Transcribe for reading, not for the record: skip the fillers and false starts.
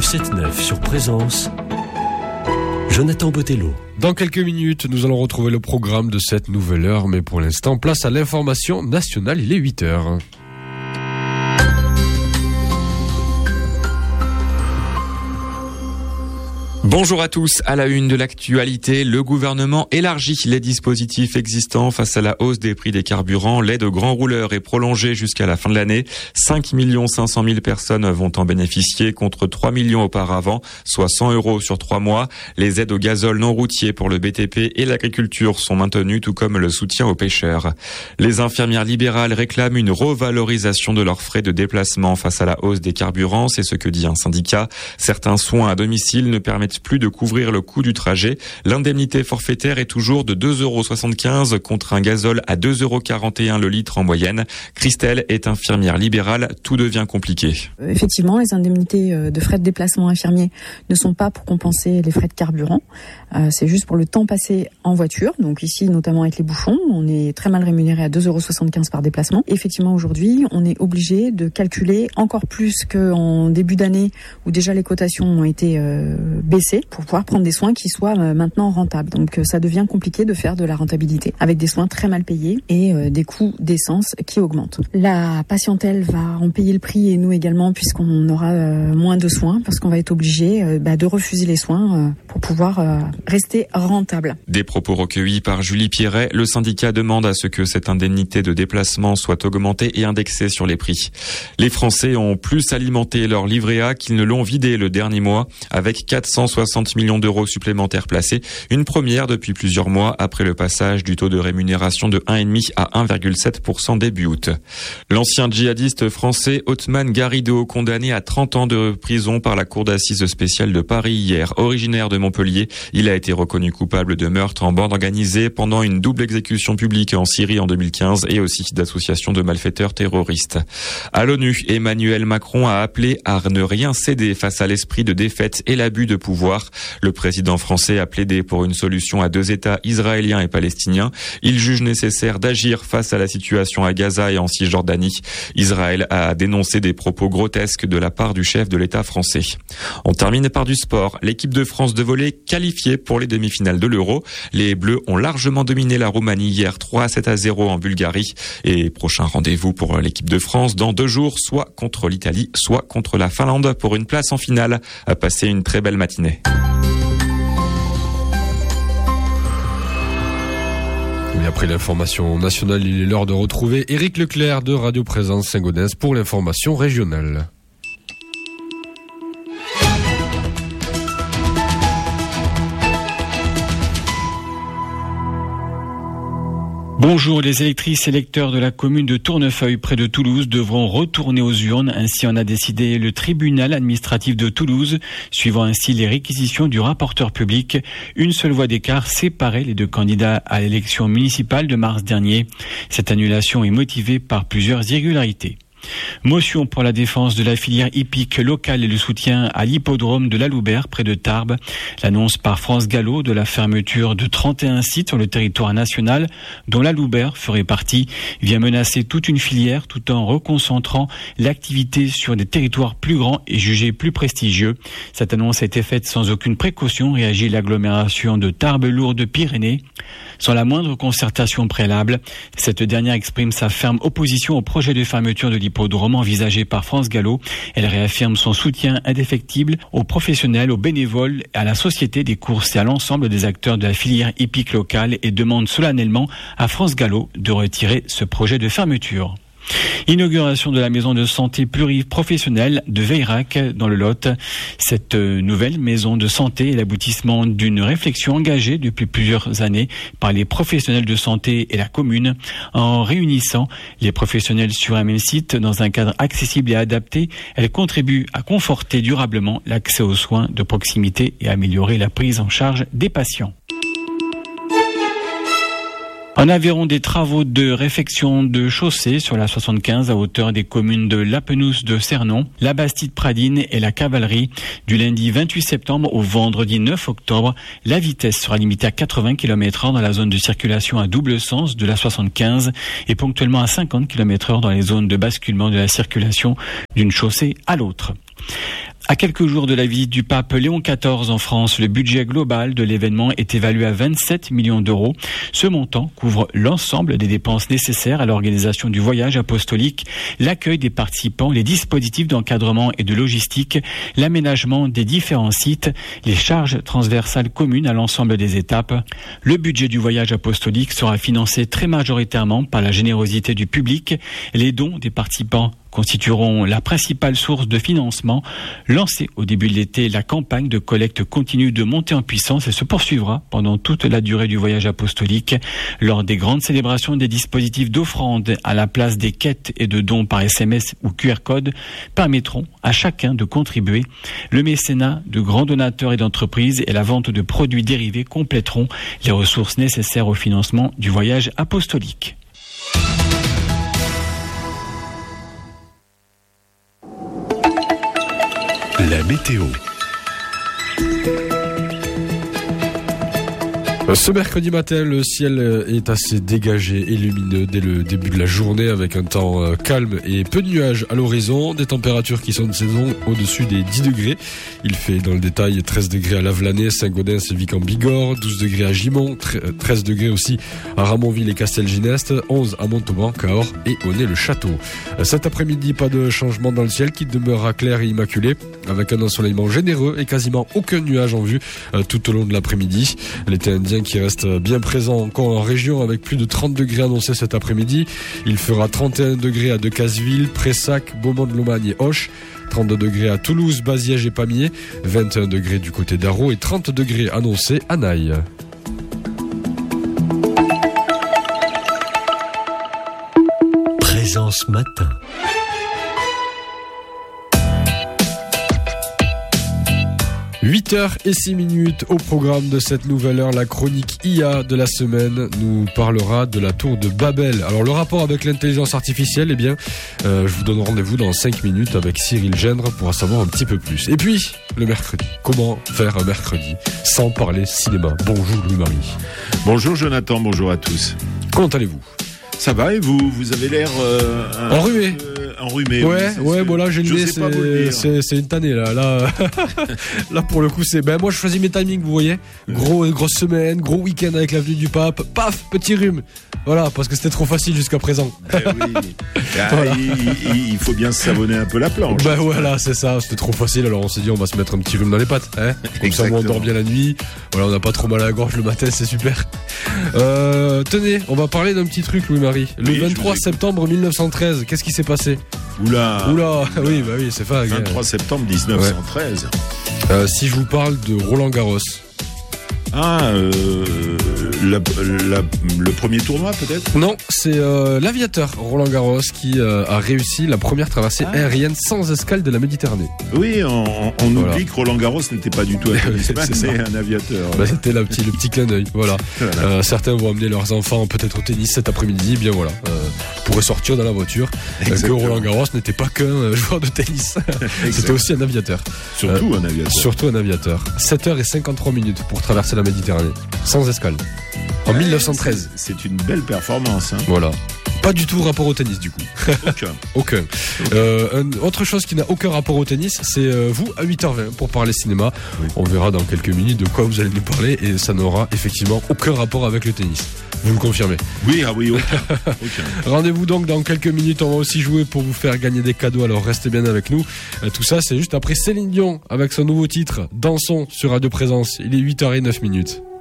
7-9 sur Présence, Jonathan Botello. Dans quelques minutes, nous allons retrouver le programme de cette nouvelle heure, mais pour l'instant, place à l'information nationale, il est 8h. Bonjour à tous. À la une de l'actualité, le gouvernement élargit les dispositifs existants face à la hausse des prix des carburants. L'aide aux grands rouleurs est prolongée jusqu'à la fin de l'année. 5 500 000 personnes vont en bénéficier contre 3 millions auparavant, soit 100 € sur 3 mois. Les aides au gazole non routier pour le BTP et l'agriculture sont maintenues, tout comme le soutien aux pêcheurs. Les infirmières libérales réclament une revalorisation de leurs frais de déplacement face à la hausse des carburants. C'est ce que dit un syndicat. Certains soins à domicile ne permettent plus de couvrir le coût du trajet. L'indemnité forfaitaire est toujours de 2,75 € contre un gazole à 2,41 € le litre en moyenne. Christelle est infirmière libérale, tout devient compliqué. Effectivement, les indemnités de frais de déplacement infirmiers ne sont pas pour compenser les frais de carburant. C'est juste pour le temps passé en voiture. Donc ici, notamment avec les bouchons, on est très mal rémunéré à 2,75 € par déplacement. Effectivement, aujourd'hui, on est obligé de calculer encore plus qu'en début d'année où déjà les cotations ont été baissées pour pouvoir prendre des soins qui soient maintenant rentables. Donc ça devient compliqué de faire de la rentabilité avec des soins très mal payés et des coûts d'essence qui augmentent. La patientèle va en payer le prix et nous également puisqu'on aura moins de soins parce qu'on va être obligé de refuser les soins pour pouvoir rester rentable. Des propos recueillis par Julie Pierret. Le syndicat demande à ce que cette indemnité de déplacement soit augmentée et indexée sur les prix. Les Français ont plus alimenté leur livret A qu'ils ne l'ont vidé le dernier mois avec 460 millions d'euros supplémentaires placés. Une première depuis plusieurs mois après le passage du taux de rémunération de 1,5 à 1,7% début août. L'ancien djihadiste français Othman Garrido, condamné à 30 ans de prison par la cour d'assises spéciale de Paris hier, originaire de Montpellier, il a été reconnu coupable de meurtre en bande organisée pendant une double exécution publique en Syrie en 2015 et aussi d'association de malfaiteurs terroristes. À l'ONU, Emmanuel Macron a appelé à ne rien céder face à l'esprit de défaite et l'abus de pouvoir. Le président français a plaidé pour une solution à 2 États israéliens et palestiniens. Il juge nécessaire d'agir face à la situation à Gaza et en Cisjordanie. Israël a dénoncé des propos grotesques de la part du chef de l'État français. On termine par du sport. L'équipe de France de volley qualifiée pour les demi-finales de l'Euro. Les Bleus ont largement dominé la Roumanie hier 3-7-0 en Bulgarie. Et prochain rendez-vous pour l'équipe de France dans 2 jours, soit contre l'Italie, soit contre la Finlande pour une place en finale. Passez une très belle matinée. Et après l'information nationale, il est l'heure de retrouver Éric Leclerc de Radio Présence Saint-Gaudens pour l'information régionale. Bonjour, les électrices et électeurs de la commune de Tournefeuille près de Toulouse devront retourner aux urnes. Ainsi en a décidé le tribunal administratif de Toulouse, suivant ainsi les réquisitions du rapporteur public. Une seule voix d'écart séparait les 2 candidats à l'élection municipale de mars dernier. Cette annulation est motivée par plusieurs irrégularités. Motion pour la défense de la filière hippique locale et le soutien à l'hippodrome de la Loubert près de Tarbes. L'annonce par France Gallo de la fermeture de 31 sites sur le territoire national dont la Loubert ferait partie vient menacer toute une filière tout en reconcentrant l'activité sur des territoires plus grands et jugés plus prestigieux. Cette annonce a été faite sans aucune précaution, réagit l'agglomération de Tarbes-Lourdes-Pyrénées. Sans la moindre concertation préalable, cette dernière exprime sa ferme opposition au projet de fermeture de l'hippodrome envisagé par France Gallo. Elle réaffirme son soutien indéfectible aux professionnels, aux bénévoles, à la société des courses et à l'ensemble des acteurs de la filière hippique locale et demande solennellement à France Gallo de retirer ce projet de fermeture. Inauguration de la maison de santé pluriprofessionnelle de Veyrac dans le Lot. Cette nouvelle maison de santé est l'aboutissement d'une réflexion engagée depuis plusieurs années par les professionnels de santé et la commune. En réunissant les professionnels sur un même site dans un cadre accessible et adapté, elle contribue à conforter durablement l'accès aux soins de proximité et améliorer la prise en charge des patients. En Aveyron, des travaux de réfection de chaussée sur la 75 à hauteur des communes de Lapenous de Cernon, la Bastide-Pradine et la Cavalerie. Du lundi 28 septembre au vendredi 9 octobre, la vitesse sera limitée à 80 km/h dans la zone de circulation à double sens de la 75 et ponctuellement à 50 km/h dans les zones de basculement de la circulation d'une chaussée à l'autre. À quelques jours de la visite du pape Léon XIV en France, le budget global de l'événement est évalué à 27 millions d'euros. Ce montant couvre l'ensemble des dépenses nécessaires à l'organisation du voyage apostolique, l'accueil des participants, les dispositifs d'encadrement et de logistique, l'aménagement des différents sites, les charges transversales communes à l'ensemble des étapes. Le budget du voyage apostolique sera financé très majoritairement par la générosité du public. Les dons des participants constitueront la principale source de financement. Lancée au début de l'été, la campagne de collecte continue de monter en puissance et se poursuivra pendant toute la durée du voyage apostolique. Lors des grandes célébrations, des dispositifs d'offrande à la place des quêtes et de dons par SMS ou QR code permettront à chacun de contribuer. Le mécénat de grands donateurs et d'entreprises et la vente de produits dérivés compléteront les ressources nécessaires au financement du voyage apostolique. La météo. Ce mercredi matin, le ciel est assez dégagé et lumineux dès le début de la journée avec un temps calme et peu de nuages à l'horizon, des températures qui sont de saison au-dessus des 10 degrés. Il fait dans le détail 13 degrés à Lavelanet, Saint-Gaudens, Vic en Bigorre, 12 degrés à Gimont, 13 degrés aussi à Ramonville et Castelginest, 11 à Montauban, Cahors et Aunay-le-Château. Cet après-midi, pas de changement dans le ciel qui demeurera clair et immaculé avec un ensoleillement généreux et quasiment aucun nuage en vue tout au long de l'après-midi. L'été indien qui reste bien présent encore en région avec plus de 30 degrés annoncés cet après-midi. Il fera 31 degrés à Decazeville, Pressac, Beaumont-de-Lomagne et Auch, 32 degrés à Toulouse, Baziège et Pamiers, 21 degrés du côté d'Arros et 30 degrés annoncés à Naï. Présence matin. 8h06 au programme de cette nouvelle heure, la chronique IA de la semaine nous parlera de la tour de Babel. Alors le rapport avec l'intelligence artificielle, eh bien, je vous donne rendez-vous dans 5 minutes avec Cyril Gendre pour en savoir un petit peu plus. Et puis, le mercredi. Comment faire un mercredi sans parler cinéma? Bonjour Louis-Marie. Bonjour Jonathan, bonjour à tous. Comment allez-vous? Ça va et vous? Vous avez l'air enrhumé. Enrhumé. Ouais, bon là j'ai le nez, c'est une tannée là. Là pour le coup c'est. Ben moi je choisis mes timings, vous voyez. Grosse semaine, gros week-end avec l'avenue du Pape. Paf, petit rhume. Voilà, parce que c'était trop facile jusqu'à présent. Oui. Voilà. Il faut bien se savonner un peu la planche. Ben voilà, c'est ça, c'était trop facile. Alors on s'est dit on va se mettre un petit rhume dans les pattes, hein. Comme ça on dort bien la nuit. Voilà, on n'a pas trop mal à la gorge le matin, c'est super. Tenez, on va parler d'un petit truc, Louis-Marie. Le 23 septembre 1913, qu'est-ce qui s'est passé? Oula, oui, bah oui, c'est vague. 23 septembre 1913. Ouais. Si je vous parle de Roland Garros. Le premier tournoi peut-être? Non, c'est l'aviateur Roland Garros qui a réussi la première traversée aérienne sans escale de la Méditerranée. Oui, on oublie que Roland Garros n'était pas du tout un tennisman, mais un aviateur. Bah, c'était le petit clin d'œil. Voilà. Certains vont amener leurs enfants peut-être au tennis cet après-midi. Bien voilà, pourraient sortir dans la voiture. Que Roland Garros n'était pas qu'un joueur de tennis. C'était aussi un aviateur. Surtout un aviateur. 7h53 pour traverser la Méditerranée sans escale. En 1913. C'est une belle performance. Hein. Voilà. Pas du tout rapport au tennis du coup. Aucun. Autre chose qui n'a aucun rapport au tennis, c'est vous à 8h20 pour parler cinéma. Oui. On verra dans quelques minutes de quoi vous allez nous parler et ça n'aura effectivement aucun rapport avec le tennis. Vous le confirmez? Oui, aucun. Rendez-vous donc dans quelques minutes, on va aussi jouer pour vous faire gagner des cadeaux, alors restez bien avec nous. Tout ça c'est juste après Céline Dion avec son nouveau titre Dansons sur Radio Présence. Il est 8h09.